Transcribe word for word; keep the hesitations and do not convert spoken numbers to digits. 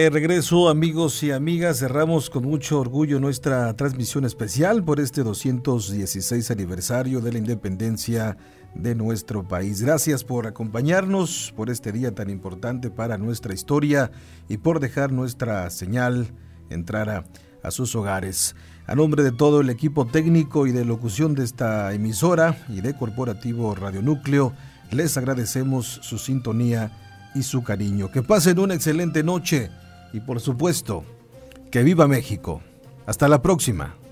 de regreso, amigos y amigas. Cerramos con mucho orgullo nuestra transmisión especial por este doscientos dieciséis aniversario de la independencia de nuestro país. Gracias por acompañarnos por este día tan importante para nuestra historia y por dejar nuestra señal entrar a, a sus hogares. A nombre de todo el equipo técnico y de locución de esta emisora y de Corporativo Radio Núcleo, les agradecemos su sintonía y su cariño. Que pasen una excelente noche y, por supuesto, que viva México. Hasta la próxima.